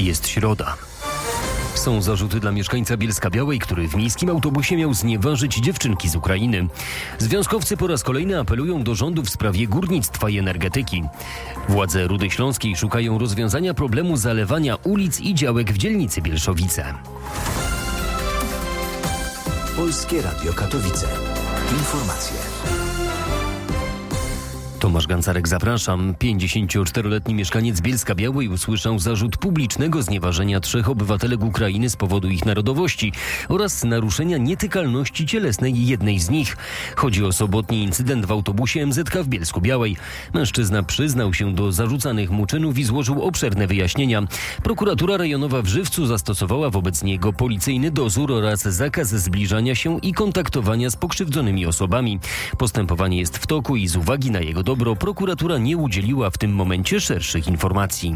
Jest środa. Są zarzuty dla mieszkańca Bielska-Białej, który w miejskim autobusie miał znieważyć dziewczynki z Ukrainy. Związkowcy po raz kolejny apelują do rządu w sprawie górnictwa i energetyki. Władze Rudy Śląskiej szukają rozwiązania problemu zalewania ulic i działek w dzielnicy Bielszowice. Polskie Radio Katowice. Informacje. Tomasz Gancarek, zapraszam. 54-letni mieszkaniec Bielska-Białej usłyszał zarzut publicznego znieważenia 3 obywatelek Ukrainy z powodu ich narodowości oraz naruszenia nietykalności cielesnej jednej z nich. Chodzi o sobotni incydent w autobusie MZK w Bielsku-Białej. Mężczyzna przyznał się do zarzucanych mu czynów i złożył obszerne wyjaśnienia. Prokuratura rejonowa w Żywcu zastosowała wobec niego policyjny dozór oraz zakaz zbliżania się i kontaktowania z pokrzywdzonymi osobami. Postępowanie jest w toku i z uwagi na jego dobro prokuratura nie udzieliła w tym momencie szerszych informacji.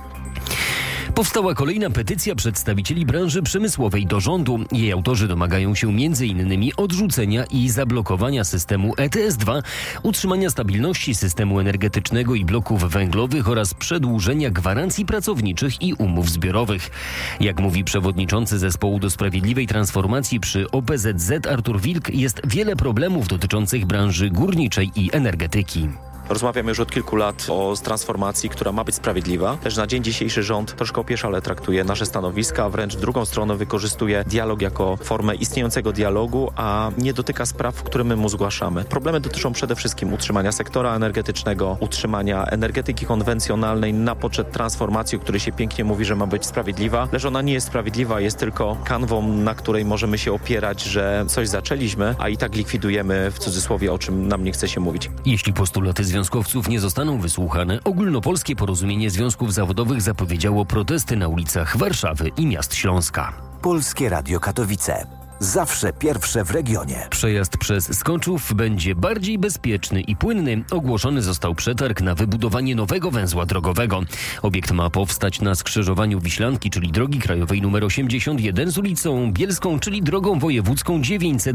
Powstała kolejna petycja przedstawicieli branży przemysłowej do rządu. Jej autorzy domagają się m.in. odrzucenia i zablokowania systemu ETS-2, utrzymania stabilności systemu energetycznego i bloków węglowych oraz przedłużenia gwarancji pracowniczych i umów zbiorowych. Jak mówi przewodniczący Zespołu do Sprawiedliwej Transformacji przy OPZZ Artur Wilk, jest wiele problemów dotyczących branży górniczej i energetyki. Rozmawiamy już od kilku lat o transformacji, która ma być sprawiedliwa. Też na dzień dzisiejszy rząd troszkę opieszale traktuje nasze stanowiska, wręcz drugą stronę wykorzystuje dialog jako formę istniejącego dialogu, a nie dotyka spraw, które my mu zgłaszamy. Problemy dotyczą przede wszystkim utrzymania sektora energetycznego, utrzymania energetyki konwencjonalnej na poczet transformacji, o której się pięknie mówi, że ma być sprawiedliwa. Lecz ona nie jest sprawiedliwa, jest tylko kanwą, na której możemy się opierać, że coś zaczęliśmy, a i tak likwidujemy w cudzysłowie, o czym nam nie chce się mówić. Jeśli postulaty związkowców nie zostaną wysłuchane, Ogólnopolskie Porozumienie Związków Zawodowych zapowiedziało protesty na ulicach Warszawy i miast Śląska. Polskie Radio Katowice. Zawsze pierwsze w regionie. Przejazd przez Skoczów będzie bardziej bezpieczny i płynny. Ogłoszony został przetarg na wybudowanie nowego węzła drogowego. Obiekt ma powstać na skrzyżowaniu Wiślanki, czyli drogi krajowej nr 81 z ulicą Bielską, czyli drogą wojewódzką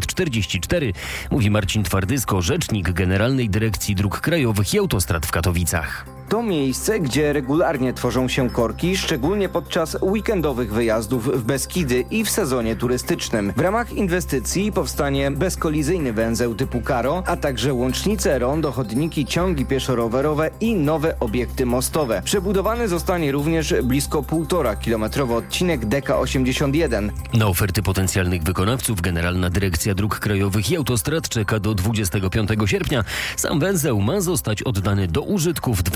944, mówi Marcin Twardysko, rzecznik Generalnej Dyrekcji Dróg Krajowych i Autostrad w Katowicach. To miejsce, gdzie regularnie tworzą się korki, szczególnie podczas weekendowych wyjazdów w Beskidy i w sezonie turystycznym. W ramach inwestycji powstanie bezkolizyjny węzeł typu Karo, a także łącznice, rondo, chodniki, ciągi pieszo-rowerowe i nowe obiekty mostowe. Przebudowany zostanie również blisko 1,5-kilometrowy odcinek DK81. Na oferty potencjalnych wykonawców Generalna Dyrekcja Dróg Krajowych i Autostrad czeka do 25 sierpnia. Sam węzeł ma zostać oddany do użytku w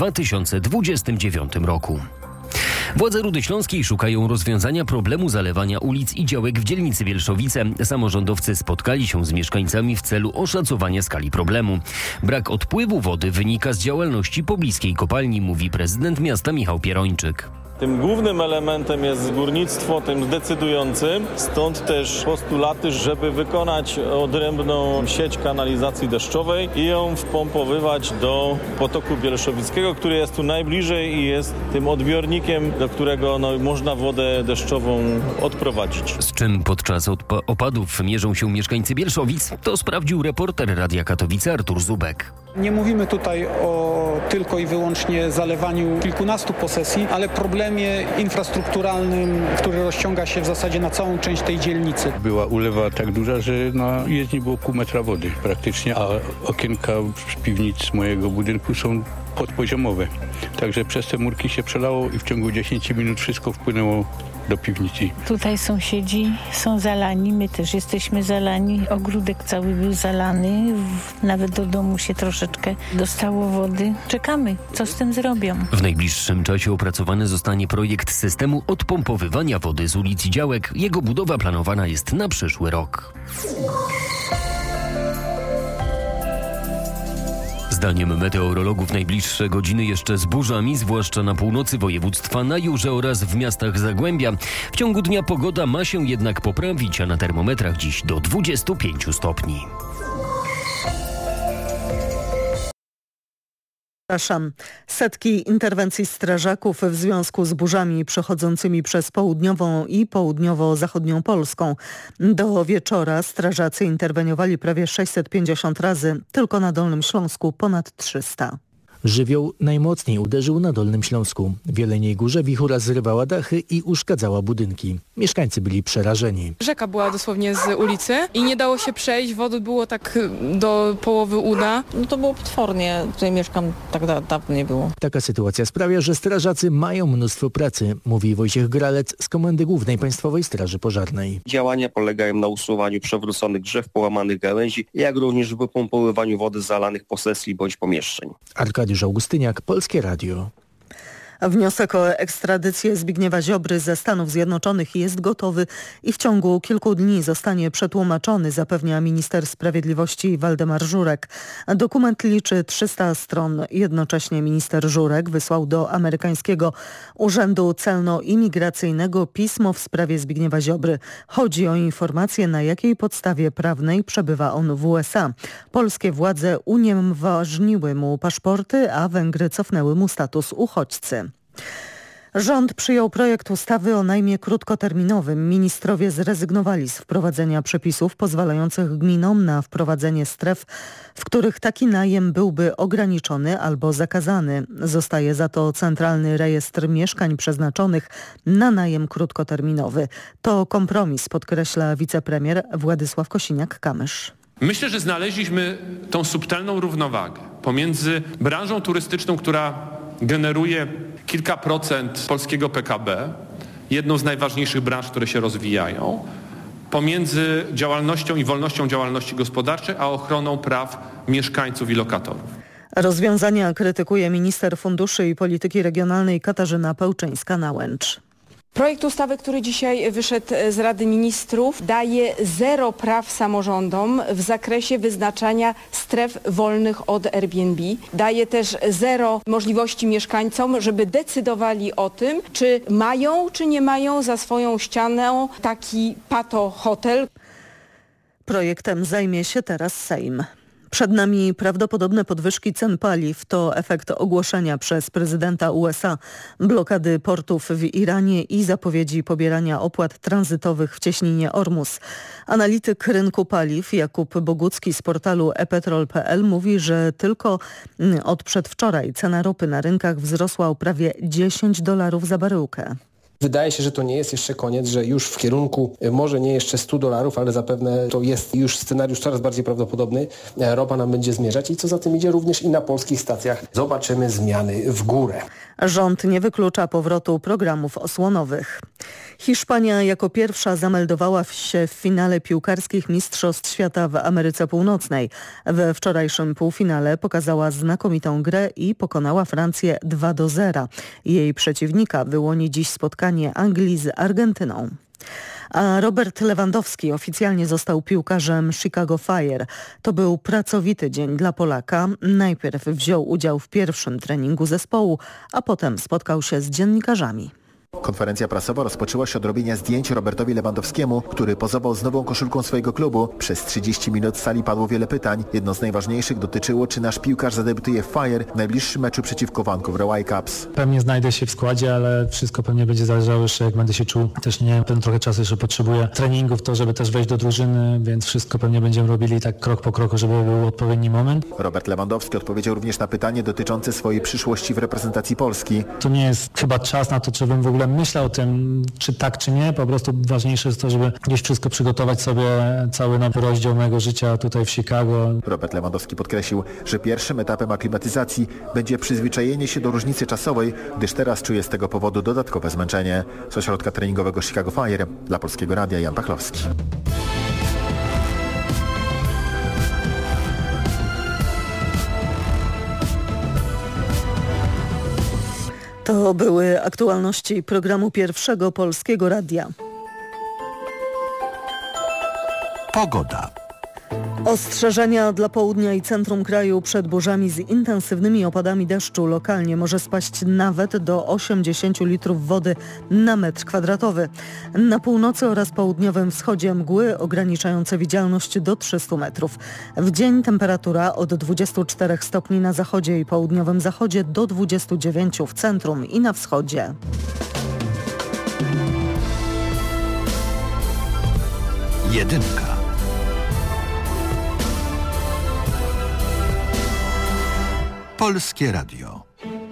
2029 roku. Władze Rudy Śląskiej szukają rozwiązania problemu zalewania ulic i działek w dzielnicy Bielszowice. Samorządowcy spotkali się z mieszkańcami w celu oszacowania skali problemu. Brak odpływu wody wynika z działalności pobliskiej kopalni, mówi prezydent miasta Michał Pierończyk. Tym głównym elementem jest górnictwo, tym decydującym. Stąd też postulaty, żeby wykonać odrębną sieć kanalizacji deszczowej i ją wpompowywać do potoku bielszowickiego, który jest tu najbliżej i jest tym odbiornikiem, do którego można wodę deszczową odprowadzić. Z czym podczas opadów mierzą się mieszkańcy Bielszowic, to sprawdził reporter Radia Katowice Artur Zubek. Nie mówimy tutaj o tylko i wyłącznie zalewaniu kilkunastu posesji, ale problemie infrastrukturalnym, który rozciąga się w zasadzie na całą część tej dzielnicy. Była ulewa tak duża, że na jezdni było pół metra wody praktycznie, a okienka z piwnic mojego budynku są podpoziomowe. Także przez te murki się przelało i w ciągu 10 minut wszystko wpłynęło do piwnicy. Tutaj sąsiedzi są zalani, my też jesteśmy zalani. Ogródek cały był zalany, nawet do domu się troszeczkę dostało wody. Czekamy, co z tym zrobią. W najbliższym czasie opracowany zostanie projekt systemu odpompowywania wody z ulic i działek. Jego budowa planowana jest na przyszły rok. Zdaniem meteorologów najbliższe godziny jeszcze z burzami, zwłaszcza na północy województwa, na Jurze oraz w miastach Zagłębia. W ciągu dnia pogoda ma się jednak poprawić, a na termometrach dziś do 25 stopni. Setki interwencji strażaków w związku z burzami przechodzącymi przez południową i południowo-zachodnią Polską. Do wieczora strażacy interweniowali prawie 650 razy, tylko na Dolnym Śląsku ponad 300. Żywioł najmocniej uderzył na Dolnym Śląsku. W Jeleniej Górze wichura zrywała dachy i uszkadzała budynki. Mieszkańcy byli przerażeni. Rzeka była dosłownie z ulicy i nie dało się przejść, wody było tak do połowy uda. No to było potwornie, tutaj mieszkam tak dawno nie było. Taka sytuacja sprawia, że strażacy mają mnóstwo pracy, mówi Wojciech Gralec z Komendy Głównej Państwowej Straży Pożarnej. Działania polegają na usuwaniu przewróconych drzew, połamanych gałęzi, jak również wypompowywaniu wody z zalanych posesji bądź pomieszczeń. Arkadiusz Augustyniak, Polskie Radio. Wniosek o ekstradycję Zbigniewa Ziobry ze Stanów Zjednoczonych jest gotowy i w ciągu kilku dni zostanie przetłumaczony, zapewnia minister sprawiedliwości Waldemar Żurek. Dokument liczy 300 stron. Jednocześnie minister Żurek wysłał do amerykańskiego Urzędu Celno-Imigracyjnego pismo w sprawie Zbigniewa Ziobry. Chodzi o informację, na jakiej podstawie prawnej przebywa on w USA. Polskie władze unieważniły mu paszporty, a Węgry cofnęły mu status uchodźcy. Rząd przyjął projekt ustawy o najmie krótkoterminowym. Ministrowie zrezygnowali z wprowadzenia przepisów pozwalających gminom na wprowadzenie stref, w których taki najem byłby ograniczony albo zakazany. Zostaje za to Centralny Rejestr Mieszkań przeznaczonych na najem krótkoterminowy. To kompromis, podkreśla wicepremier Władysław Kosiniak-Kamysz. Myślę, że znaleźliśmy tą subtelną równowagę pomiędzy branżą turystyczną, która generuje kilka procent polskiego PKB, jedną z najważniejszych branż, które się rozwijają, pomiędzy działalnością i wolnością działalności gospodarczej, a ochroną praw mieszkańców i lokatorów. Rozwiązania krytykuje minister funduszy i polityki regionalnej Katarzyna Pełczyńska-Nałęcz. Projekt ustawy, który dzisiaj wyszedł z Rady Ministrów, daje 0 praw samorządom w zakresie wyznaczania stref wolnych od Airbnb. Daje też 0 możliwości mieszkańcom, żeby decydowali o tym, czy mają, czy nie mają za swoją ścianą taki pato-hotel. Projektem zajmie się teraz Sejm. Przed nami prawdopodobne podwyżki cen paliw. To efekt ogłoszenia przez prezydenta USA blokady portów w Iranie i zapowiedzi pobierania opłat tranzytowych w cieśninie Ormus. Analityk rynku paliw Jakub Bogucki z portalu epetrol.pl mówi, że tylko od przedwczoraj cena ropy na rynkach wzrosła o prawie $10 za baryłkę. Wydaje się, że to nie jest jeszcze koniec, że już w kierunku może nie jeszcze $100, ale zapewne to jest już scenariusz coraz bardziej prawdopodobny. Ropa nam będzie zmierzać i co za tym idzie również i na polskich stacjach zobaczymy zmiany w górę. Rząd nie wyklucza powrotu programów osłonowych. Hiszpania jako pierwsza zameldowała się w finale piłkarskich Mistrzostw Świata w Ameryce Północnej. We wczorajszym półfinale pokazała znakomitą grę i pokonała Francję 2-0. Jej przeciwnika wyłoni dziś spotkanie Anglii z Argentyną. A Robert Lewandowski oficjalnie został piłkarzem Chicago Fire. To był pracowity dzień dla Polaka. Najpierw wziął udział w pierwszym treningu zespołu, a potem spotkał się z dziennikarzami. Konferencja prasowa rozpoczęła się od robienia zdjęć Robertowi Lewandowskiemu, który pozował z nową koszulką swojego klubu. Przez 30 minut w sali padło wiele pytań. Jedno z najważniejszych dotyczyło, czy nasz piłkarz zadebiutuje w Fire w najbliższym meczu przeciwko Vancouver Whitecaps. Pewnie znajdę się w składzie, ale wszystko pewnie będzie zależało jeszcze, jak będę się czuł. Też nie ten trochę czasu jeszcze potrzebuję treningów, to żeby też wejść do drużyny, więc wszystko pewnie będziemy robili tak krok po kroku, żeby był odpowiedni moment. Robert Lewandowski odpowiedział również na pytanie dotyczące swojej przyszłości w reprezentacji Polski. To nie jest chyba czas na to, żebym w ogóle myślał o tym, czy tak, czy nie. Po prostu ważniejsze jest to, żeby gdzieś wszystko przygotować sobie, cały nowy rozdział mojego życia tutaj w Chicago. Robert Lewandowski podkreślił, że pierwszym etapem aklimatyzacji będzie przyzwyczajenie się do różnicy czasowej, gdyż teraz czuje z tego powodu dodatkowe zmęczenie. Z ośrodka treningowego Chicago Fire dla Polskiego Radia Jan Pachlowski. To były aktualności programu Pierwszego Polskiego Radia. Pogoda. Ostrzeżenia dla południa i centrum kraju przed burzami z intensywnymi opadami deszczu. Lokalnie może spaść nawet do 80 litrów wody na metr kwadratowy. Na północy oraz południowym wschodzie mgły ograniczające widzialność do 300 metrów. W dzień temperatura od 24 stopni na zachodzie i południowym zachodzie do 29 w centrum i na wschodzie. Jedynka. Polskie Radio.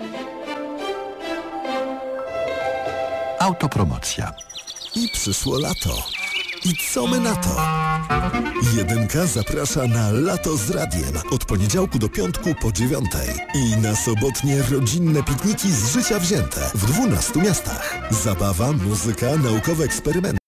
Autopromocja. I przyszło lato. I co my na to? Jedynka zaprasza na Lato z Radiem od poniedziałku do piątku po 9:00 i na sobotnie rodzinne pikniki z życia wzięte w 12 miastach. Zabawa, muzyka, naukowe eksperymenty.